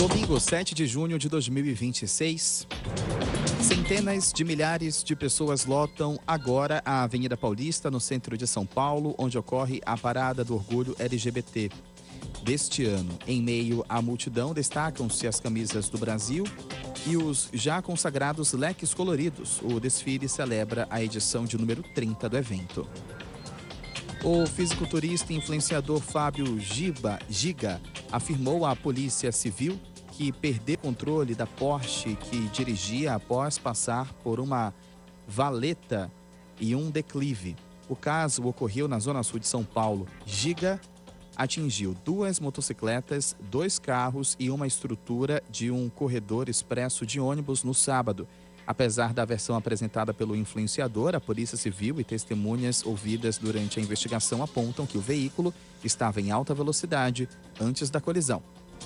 Domingo, 7 de junho de 2026. Centenas de milhares de pessoas lotam agora a Avenida Paulista, no centro de São Paulo, onde ocorre a Parada do Orgulho LGBT deste ano. Em meio à multidão, destacam-se as camisas do Brasil e os já consagrados leques coloridos. O desfile celebra a edição de número 30 do evento. O fisiculturista e influenciador Fábio Giga afirmou à Polícia Civil que perdeu o controle da Porsche que dirigia após passar por uma valeta e um declive. O caso ocorreu na zona sul de São Paulo. Giga atingiu 2 motocicletas, 2 carros e uma estrutura de um corredor expresso de ônibus no sábado. Apesar da versão apresentada pelo influenciador, a Polícia Civil e testemunhas ouvidas durante a investigação apontam que o veículo estava em alta velocidade antes da colisão.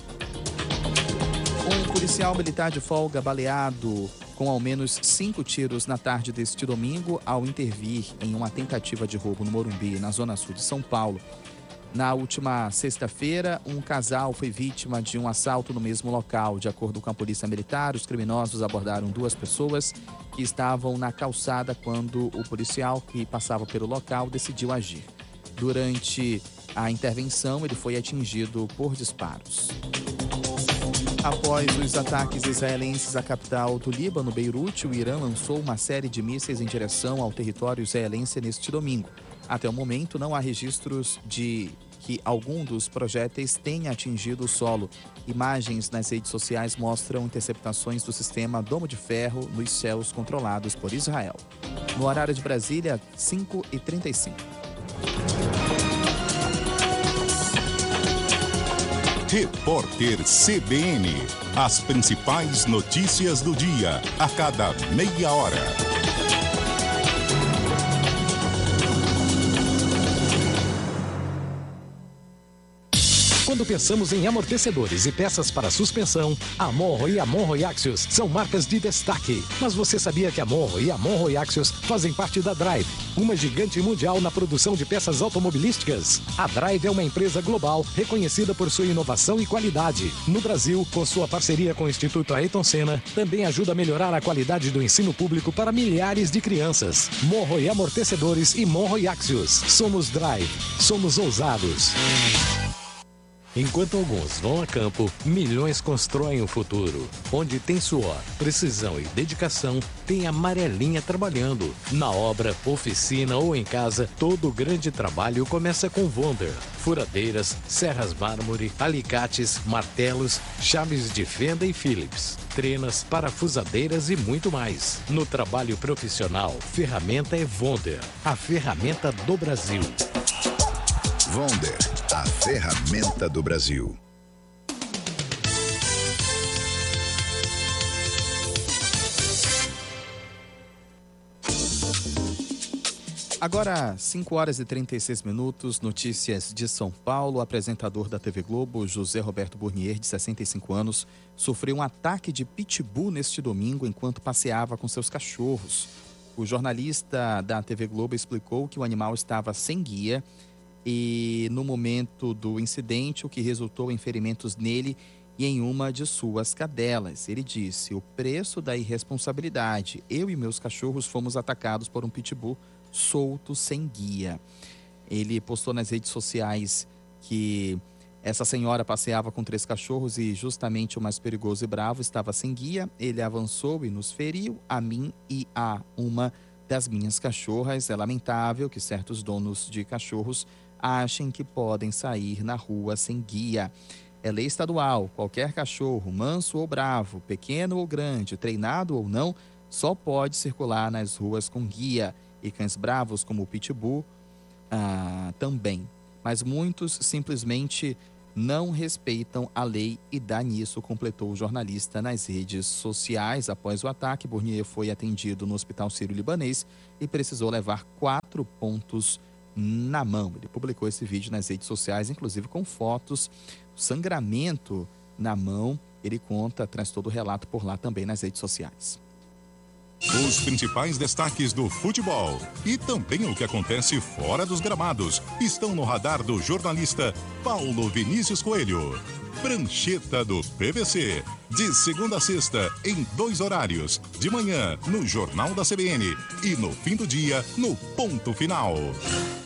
Um policial militar de folga baleado com ao menos 5 tiros na tarde deste domingo ao intervir em uma tentativa de roubo no Morumbi, na zona sul de São Paulo. Na última sexta-feira, um casal foi vítima de um assalto no mesmo local. De acordo com a Polícia Militar, os criminosos abordaram 2 pessoas que estavam na calçada quando o policial que passava pelo local decidiu agir. Durante a intervenção, ele foi atingido por disparos. Após os ataques israelenses à capital do Líbano, Beirute, o Irã lançou uma série de mísseis em direção ao território israelense neste domingo. Até o momento, não há registros de que algum dos projéteis tenha atingido o solo. Imagens nas redes sociais mostram interceptações do sistema Domo de Ferro nos céus controlados por Israel. No horário de Brasília, 5h35. Repórter CBN. As principais notícias do dia, a cada meia hora. Quando pensamos em amortecedores e peças para suspensão, a Monro e a Monro Axios são marcas de destaque. Mas você sabia que a Monro e a Monro Axios fazem parte da Drive, uma gigante mundial na produção de peças automobilísticas? A Drive é uma empresa global reconhecida por sua inovação e qualidade. No Brasil, com sua parceria com o Instituto Ayrton Senna, também ajuda a melhorar a qualidade do ensino público para milhares de crianças. Monro e Amortecedores e Monro Axios. Somos Drive. Somos ousados. Enquanto alguns vão a campo, milhões constroem o futuro. Onde tem suor, precisão e dedicação, tem a Amarelinha trabalhando. Na obra, oficina ou em casa, todo grande trabalho começa com Wonder. Furadeiras, serras mármore, alicates, martelos, chaves de fenda e Phillips, trenas, parafusadeiras e muito mais. No trabalho profissional, ferramenta é Wonder, a ferramenta do Brasil. Wonder, a ferramenta do Brasil. Agora, 5h36, notícias de São Paulo. O apresentador da TV Globo, José Roberto Burnier, de 65 anos, sofreu um ataque de pitbull neste domingo enquanto passeava com seus cachorros. O jornalista da TV Globo explicou que o animal estava sem guia e, no momento do incidente, o que resultou em ferimentos nele e em uma de suas cadelas. Ele disse: o preço da irresponsabilidade. Eu e meus cachorros fomos atacados por um pitbull solto, sem guia. Ele postou nas redes sociais que essa senhora passeava com 3 cachorros e justamente o mais perigoso e bravo estava sem guia. Ele avançou e nos feriu, a mim e a uma das minhas cachorras. É lamentável que certos donos de cachorros achem que podem sair na rua sem guia. É lei estadual, qualquer cachorro, manso ou bravo, pequeno ou grande, treinado ou não, só pode circular nas ruas com guia. E cães bravos como o pitbull também. Mas muitos simplesmente não respeitam a lei e dá nisso, completou o jornalista nas redes sociais. Após o ataque, Burnier foi atendido no Hospital Sírio-Libanês e precisou levar 4 pontos na mão. Ele publicou esse vídeo nas redes sociais, inclusive com fotos, sangramento na mão. Ele conta, traz todo o relato por lá também nas redes sociais. Os principais destaques do futebol e também o que acontece fora dos gramados estão no radar do jornalista Paulo Vinícius Coelho. Prancheta do PVC, de segunda a sexta, em 2 horários, de manhã no Jornal da CBN e no fim do dia, no Ponto Final.